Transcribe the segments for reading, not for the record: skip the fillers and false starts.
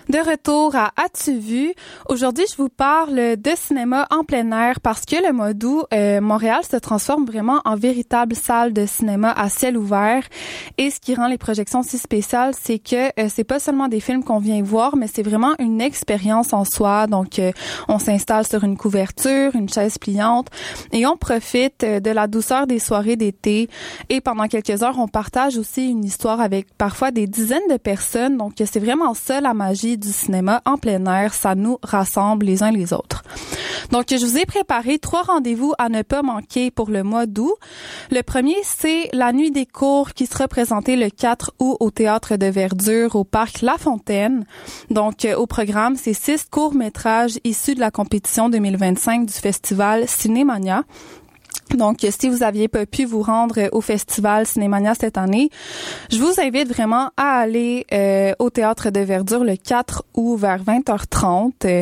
De retour à As-tu vu? Aujourd'hui, je vous parle de cinéma en plein air parce que le mois d'août, Montréal se transforme vraiment en véritable salle de cinéma à ciel ouvert. Et ce qui rend les projections si spéciales, c'est que c'est pas seulement des films qu'on vient voir, mais c'est vraiment une expérience en soi. Donc, on s'installe sur une couverture, une chaise pliante et on profite de la douceur des soirées d'été. Et pendant quelques heures, on partage aussi une histoire avec parfois des dizaines de personnes. Donc, c'est vraiment ça la magie du cinéma en plein air, ça nous rassemble les uns les autres. Donc, je vous ai préparé 3 rendez-vous à ne pas manquer pour le mois d'août. Le premier, c'est la Nuit des cours qui sera présentée le 4 août au Théâtre de Verdure au Parc La Fontaine. Donc, au programme, c'est 6 courts-métrages issus de la compétition 2025 du festival Cinémania. Donc, si vous aviez pas pu vous rendre au festival Cinémania cette année, je vous invite vraiment à aller au Théâtre de Verdure le 4 août vers 20h30.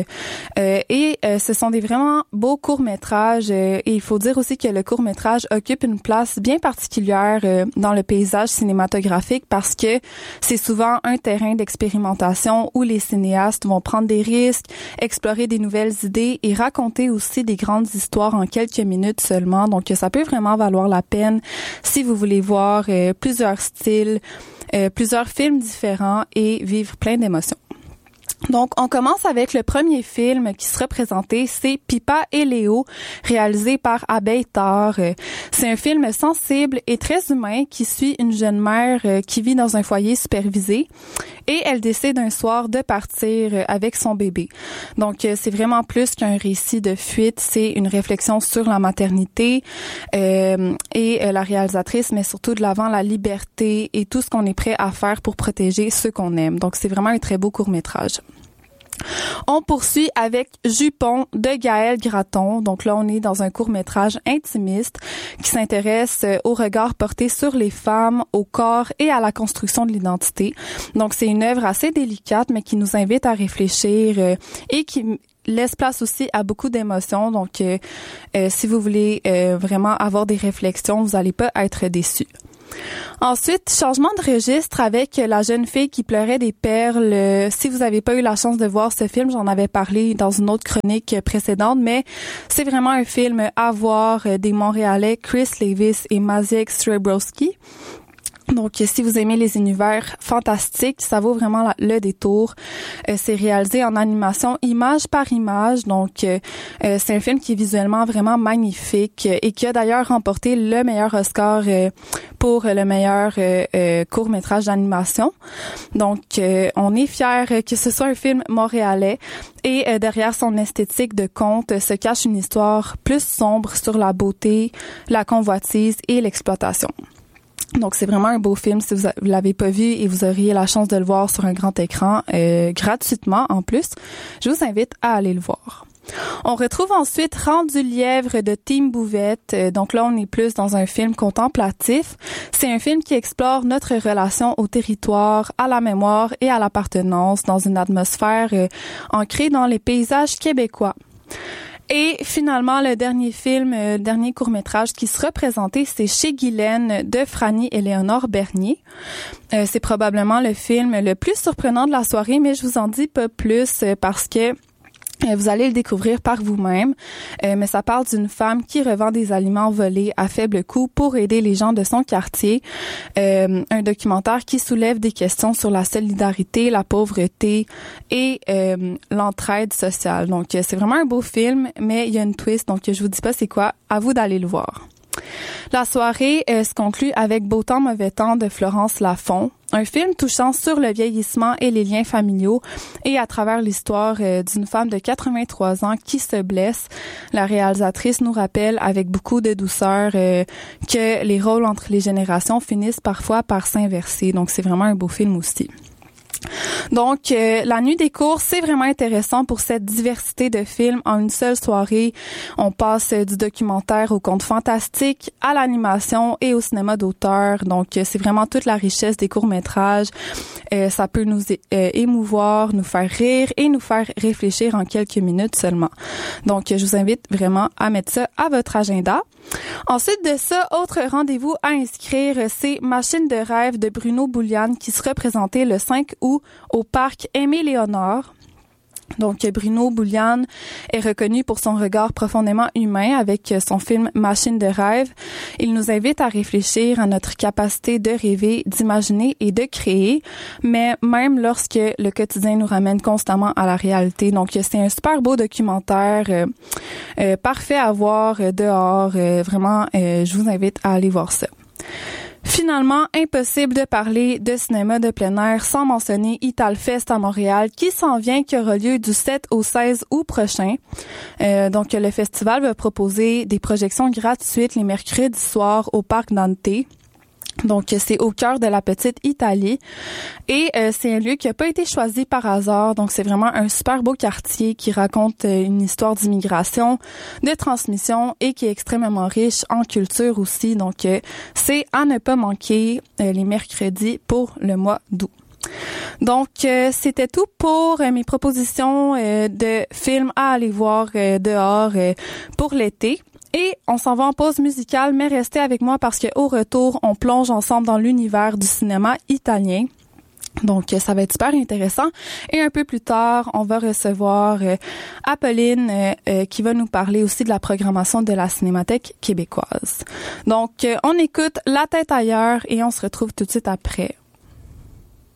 Ce sont des vraiment beaux courts-métrages. Et il faut dire aussi que le court-métrage occupe une place bien particulière dans le paysage cinématographique parce que c'est souvent un terrain d'expérimentation où les cinéastes vont prendre des risques, explorer des nouvelles idées et raconter aussi des grandes histoires en quelques minutes seulement. Donc, ça peut vraiment valoir la peine si vous voulez voir plusieurs styles, plusieurs films différents et vivre plein d'émotions. Donc, on commence avec le premier film qui sera présenté, c'est Pippa et Léo, réalisé par Abeille Tard. C'est un film sensible et très humain qui suit une jeune mère qui vit dans un foyer supervisé et elle décide un soir de partir avec son bébé. Donc, c'est vraiment plus qu'un récit de fuite, c'est une réflexion sur la maternité et la réalisatrice met surtout de l'avant la liberté et tout ce qu'on est prêt à faire pour protéger ceux qu'on aime. Donc, c'est vraiment un très beau court-métrage. On poursuit avec Jupon de Gaël Graton. Donc là, on est dans un court-métrage intimiste qui s'intéresse au regard porté sur les femmes, au corps et à la construction de l'identité. Donc c'est une œuvre assez délicate, mais qui nous invite à réfléchir et qui laisse place aussi à beaucoup d'émotions. Donc si vous voulez vraiment avoir des réflexions, vous n'allez pas être déçus. Ensuite, changement de registre avec La jeune fille qui pleurait des perles. Si vous n'avez pas eu la chance de voir ce film, j'en avais parlé dans une autre chronique précédente, mais c'est vraiment un film à voir des Montréalais Chris Levis et Maciej Srebrowski. Donc, si vous aimez les univers fantastiques, ça vaut vraiment le détour. C'est réalisé en animation image par image. Donc, c'est un film qui est visuellement vraiment magnifique et qui a d'ailleurs remporté le meilleur Oscar pour le meilleur court-métrage d'animation. Donc, on est fiers que ce soit un film montréalais et derrière son esthétique de conte se cache une histoire plus sombre sur la beauté, la convoitise et l'exploitation. Donc, c'est vraiment un beau film si vous l'avez pas vu et vous auriez la chance de le voir sur un grand écran, gratuitement en plus. Je vous invite à aller le voir. On retrouve ensuite Rendu lièvre de Team Bouvette. Donc là, on est plus dans un film contemplatif. C'est un film qui explore notre relation au territoire, à la mémoire et à l'appartenance dans une atmosphère ancrée dans les paysages québécois. Et finalement, le dernier film, dernier court-métrage qui sera présenté, c'est Chez Guylaine de Franny-Éléonore Bernier. C'est probablement le film le plus surprenant de la soirée, mais je vous en dis pas plus parce que vous allez le découvrir par vous-même, mais ça parle d'une femme qui revend des aliments volés à faible coût pour aider les gens de son quartier. Un documentaire qui soulève des questions sur la solidarité, la pauvreté et l'entraide sociale. Donc, c'est vraiment un beau film, mais il y a une twist, donc je vous dis pas c'est quoi. À vous d'aller le voir. La soirée se conclut avec Beau temps, mauvais temps de Florence Lafont. Un film touchant sur le vieillissement et les liens familiaux et à travers l'histoire d'une femme de 83 ans qui se blesse. La réalisatrice nous rappelle avec beaucoup de douceur que les rôles entre les générations finissent parfois par s'inverser. Donc, c'est vraiment un beau film aussi. Donc, la nuit des cours, c'est vraiment intéressant pour cette diversité de films en une seule soirée. On passe du documentaire au conte fantastique, à l'animation et au cinéma d'auteur. Donc, c'est vraiment toute la richesse des courts-métrages. Ça peut nous émouvoir, nous faire rire et nous faire réfléchir en quelques minutes seulement. Donc, je vous invite vraiment à mettre ça à votre agenda. Ensuite de ça, autre rendez-vous à inscrire, c'est Machine de rêve de Bruno Bouliane qui sera présenté le 5 août au parc Aimé-Léonard. Donc, Bruno Bouliane est reconnu pour son regard profondément humain avec son film Machine de rêve. Il nous invite à réfléchir à notre capacité de rêver, d'imaginer et de créer, mais même lorsque le quotidien nous ramène constamment à la réalité. Donc, c'est un super beau documentaire, parfait à voir dehors. Vraiment, je vous invite à aller voir ça. Finalement, impossible de parler de cinéma de plein air sans mentionner Italfest à Montréal qui s'en vient, qui aura lieu du 7 au 16 août prochain. Donc, le festival va proposer des projections gratuites les mercredis soirs au Parc Dante. Donc, c'est au cœur de la petite Italie et c'est un lieu qui a pas été choisi par hasard. Donc, c'est vraiment un super beau quartier qui raconte une histoire d'immigration, de transmission et qui est extrêmement riche en culture aussi. Donc, c'est à ne pas manquer les mercredis pour le mois d'août. Donc, c'était tout pour mes propositions de films à aller voir dehors pour l'été. Et on s'en va en pause musicale, mais restez avec moi parce que au retour, on plonge ensemble dans l'univers du cinéma italien. Donc, ça va être super intéressant. Et un peu plus tard, on va recevoir Apolline qui va nous parler aussi de la programmation de la Cinémathèque québécoise. Donc, on écoute La tête ailleurs et on se retrouve tout de suite après.